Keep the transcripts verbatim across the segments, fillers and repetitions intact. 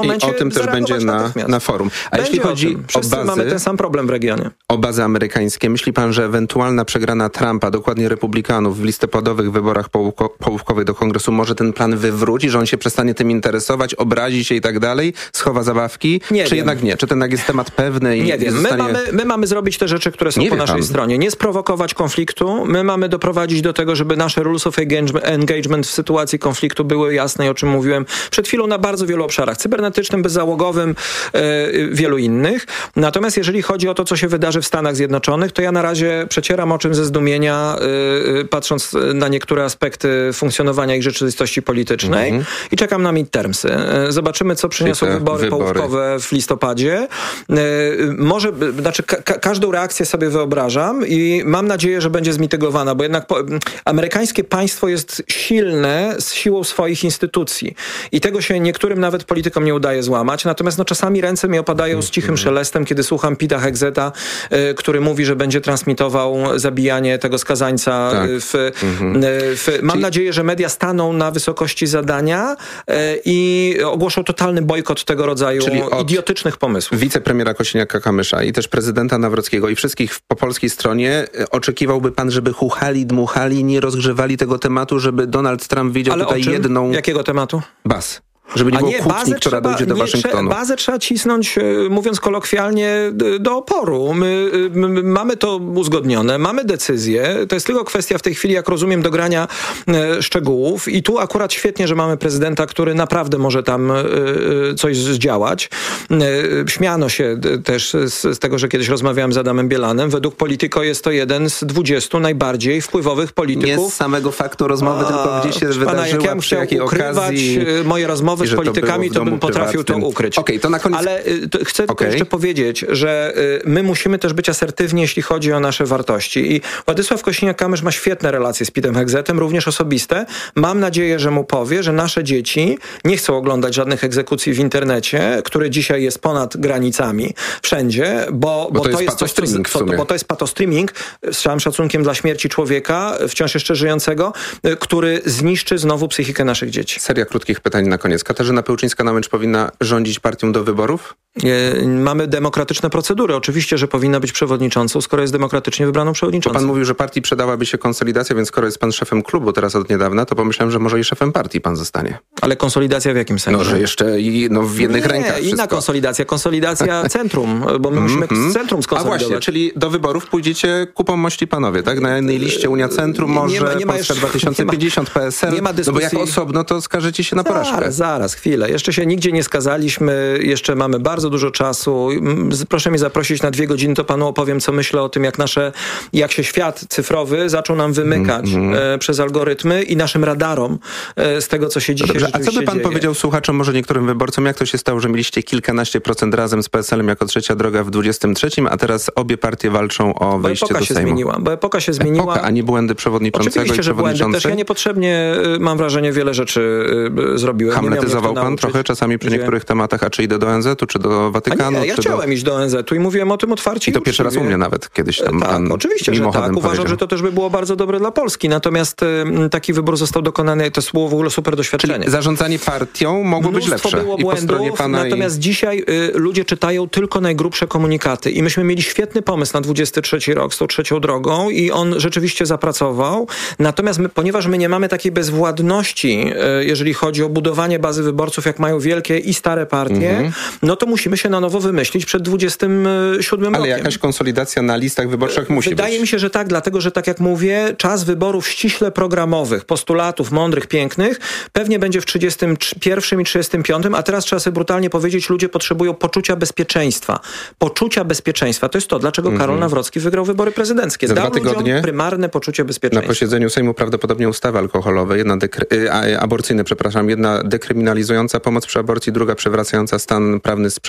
I o tym też będzie na, na forum. A będzie jeśli chodzi o, o bazy... mamy ten sam problem w regionie. O bazy amerykańskie. Myśli pan, że ewentualna przegrana Trumpa, dokładnie republikanów, w listopadowych wyborach połówko, połówkowych do Kongresu może ten plan wywróci, że on się przestanie tym interesować, obrazi się i tak dalej, schowa zabawki? Nie Czy wiem. jednak nie? Czy ten jest temat pewny i Nie wiem. zostanie... My mamy, my mamy zrobić te rzeczy, które są nie po naszej pan. stronie. Nie sprowokować konfliktu. My mamy doprowadzić do tego, żeby nasze rules of engagement w sytuacji konfliktu były jasne i o czym mówiłem przed chwilą na bardzo wielu obszarach. Cybernetycznym, bezzałogowym, e, wielu innych. Natomiast jeżeli chodzi o to, co się wydarzy w Stanach Zjednoczonych, to ja na razie przecieram oczym ze zdumienia, e, patrząc na niektóre aspekty funkcjonowania ich rzeczywistości politycznej mm-hmm. i czekam na midtermsy. E, zobaczymy, co przyniosą wybory, wybory połówkowe w listopadzie. E, może, znaczy ka- każdą reakcję sobie wyobrażam i mam nadzieję, że będzie zmitygowana, bo jednak po, amerykańskie państwo jest silne z siłą swoich instytucji i tego się niektórym nawet politykom nie udaje złamać, natomiast no, czasami ręce mi opadają z cichym szelestem, kiedy słucham Pita Hexeta, y, który mówi, że będzie transmitował zabijanie tego skazańca. Tak. W, mhm. w, mam Czyli... nadzieję, że media staną na wysokości zadania y, i ogłoszą totalny bojkot tego rodzaju idiotycznych pomysłów. Wicepremiera Kosiniaka-Kamysza i też prezydenta Nawrockiego i wszystkich po polskiej stronie oczekiwałby pan, żeby chuchali, dmuchali, nie rozgrzewali tego tematu, żeby Donald Trump widział Ale tutaj o czym? jedną... Jakiego tematu? Baz. Żeby nie było kłótni, która dojdzie do Waszyngtonu. Bazę trzeba cisnąć, mówiąc kolokwialnie, do oporu. My, my mamy to uzgodnione, mamy decyzję. To jest tylko kwestia w tej chwili, jak rozumiem, dogrania e, szczegółów. I tu akurat świetnie, że mamy prezydenta, który naprawdę może tam e, coś zdziałać. E, śmiano się też z, z tego, że kiedyś rozmawiałem z Adamem Bielanem. Według Polityko jest to jeden z dwudziestu najbardziej wpływowych polityków. Nie z samego faktu rozmowy, A, tylko gdzie się wydarzyła, pana, jak ja przy jakiej okazji... moje rozmowy z politykami, to, to bym potrafił prywatnym. to ukryć. Okay, to na koniec... Ale y, to chcę okay. tylko jeszcze powiedzieć, że y, my musimy też być asertywni, jeśli chodzi o nasze wartości. I Władysław Kosiniak-Kamysz ma świetne relacje z Pitem Hexetem, również osobiste. Mam nadzieję, że mu powie, że nasze dzieci nie chcą oglądać żadnych egzekucji w internecie, który dzisiaj jest ponad granicami wszędzie, bo, bo, bo to jest, to jest coś, patostreaming co, bo to jest patostreaming z całym szacunkiem dla śmierci człowieka, wciąż jeszcze żyjącego, y, który zniszczy znowu psychikę naszych dzieci. Seria krótkich pytań na koniec. Katarzyna Pełczyńska-Namycz powinna rządzić partią do wyborów? E, mamy demokratyczne procedury. Oczywiście, że powinna być przewodniczącą, skoro jest demokratycznie wybraną przewodniczącą. Bo pan mówił, że partii przydałaby się konsolidacja, więc skoro jest pan szefem klubu teraz od niedawna, to pomyślałem, że może i szefem partii pan zostanie. Ale konsolidacja w jakim sensie? No, że jeszcze i, no, w jednych Nie, rękach wszystko. Inna konsolidacja. Konsolidacja centrum, bo my musimy mm-hmm. centrum skonsolidować. A właśnie, czyli do wyborów pójdziecie kupą mości panowie, tak? Na jednej liście Unia Centrum, może nie ma, nie ma Polska dwa tysiące pięćdziesiąt, P S L. Nie ma dyskusji. No bo jak osobno, to skażecie się na porażkę. Zaraz, zaraz, chwilę. Jeszcze się nigdzie nie skazaliśmy, jeszcze mamy bardzo dużo czasu. Proszę mnie zaprosić na dwie godziny, to panu opowiem, co myślę o tym, jak nasze, jak się świat cyfrowy zaczął nam wymykać mm-hmm. e, przez algorytmy i naszym radarom e, z tego, co się dzisiaj Dobrze, rzeczywiście a co by pan dzieje. powiedział słuchaczom, może niektórym wyborcom, jak to się stało, że mieliście kilkanaście procent razem z P S L-em jako trzecia droga w dwudziestym trzecim, a teraz obie partie walczą o wejście do Sejmu? Bo epoka się zmieniła. Bo epoka się zmieniła. Epoka, a nie błędy przewodniczącego Oczywiście, i że błędy. Też ja niepotrzebnie, mam wrażenie, wiele rzeczy zrobiłem. Hamletyzował pan trochę czasami przy niektórych tematach, a czy idę do O N Z-u, czy do Watykanu? A nie, ja czy chciałem do... iść do O N Z-u i mówiłem o tym otwarcie. I to pierwszy raz u mnie nawet kiedyś tam. Tak, pan oczywiście, że tak. Uważam, powiedział. że to też by było bardzo dobre dla Polski. Natomiast y, taki wybór został dokonany, to było w ogóle super doświadczenie. Czyli zarządzanie partią mogło Mnóstwo być lepsze. było I błędów, po stronie pana natomiast i... dzisiaj y, ludzie czytają tylko najgrubsze komunikaty. I myśmy mieli świetny pomysł na dwudziesty trzeci rok z tą trzecią drogą i on rzeczywiście zapracował. Natomiast my, ponieważ my nie mamy takiej bezwładności, y, jeżeli chodzi o budowanie bazy wyborców, jak mają wielkie i stare partie, mm-hmm. no to musimy się na nowo wymyślić przed dwudziestym siódmym Ale rokiem. jakaś konsolidacja na listach wyborczych musi Wydaje być. mi się, że tak, dlatego, że tak jak mówię, czas wyborów ściśle programowych, postulatów mądrych, pięknych, pewnie będzie w trzydziestym pierwszym i trzydziestym piątym, a teraz trzeba sobie brutalnie powiedzieć, ludzie potrzebują poczucia bezpieczeństwa. Poczucia bezpieczeństwa. To jest to, dlaczego mm-hmm. Karol Nawrocki wygrał wybory prezydenckie. Za Dał dwa tygodnie ludziom prymarne poczucie bezpieczeństwa. Na posiedzeniu Sejmu prawdopodobnie ustawy alkoholowe, jedna dekry- aborcyjne, przepraszam, jedna dekryminalizująca pomoc przy aborcji, druga przywracająca stan prawny sprzed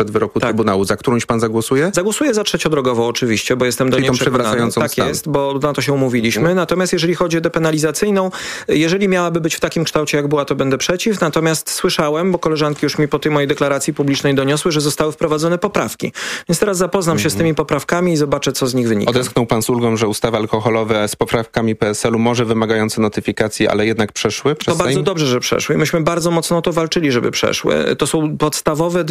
sprzed wyroku tak. Trybunału. Za którąś pan zagłosuje? Zagłosuję za trzeciodrogową oczywiście, bo jestem do Czyli niej tą przekonany. przywracającą Tak stan. jest, bo na to się umówiliśmy. Hmm. Natomiast jeżeli chodzi o depenalizacyjną, jeżeli miałaby być w takim kształcie, jak była, to będę przeciw. Natomiast słyszałem, bo koleżanki już mi po tej mojej deklaracji publicznej doniosły, że zostały wprowadzone poprawki. Więc teraz zapoznam hmm. się z tymi poprawkami i zobaczę, co z nich wynika. Odetchnął pan z ulgą, że ustawy alkoholowe z poprawkami P S L u może wymagające notyfikacji, ale jednak przeszły przez To bardzo Sejm? dobrze, że przeszły. Myśmy bardzo mocno o to walczyli, żeby przeszły. To są podstawowe